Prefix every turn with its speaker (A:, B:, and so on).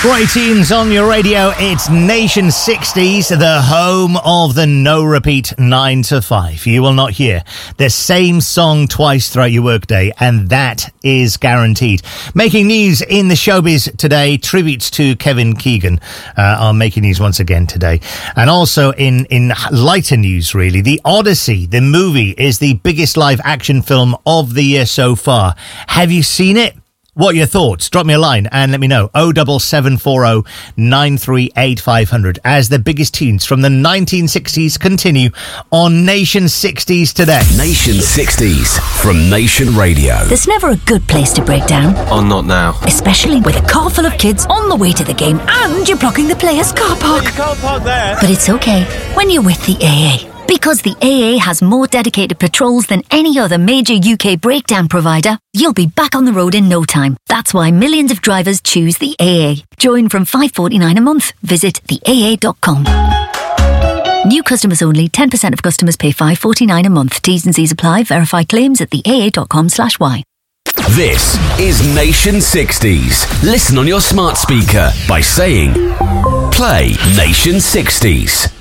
A: Great tunes on your radio. It's Nation 60s, the home of the no repeat 9 to 5. You will not hear the same song twice throughout your workday, and that is guaranteed. Making news in the showbiz today, tributes to Kevin Keegan are making news once again today. And also in lighter news, really, The Odyssey, the movie, is the biggest live action film of the year so far. Have you seen it? What are your thoughts? Drop me a line and let me know. 07740 938 500 as the biggest tunes from the 1960s continue on Nation 60s today.
B: Nation 60s from Nation Radio.
C: There's never a good place to break down.
B: Oh, not now.
C: Especially with a car full of kids on the way to the game and you're blocking the players' car park.
D: You can't park there.
C: But it's okay when you're with the AA. Because the AA has more dedicated patrols than any other major UK breakdown provider, you'll be back on the road in no time. That's why millions of drivers choose the AA. Join from $5.49 a month. Visit theaa.com. New customers only. 10% of customers pay $5.49 a month. T's and C's apply. Verify claims at theaa.com/y.
B: This is Nation 60s. Listen on your smart speaker by saying, play Nation 60s.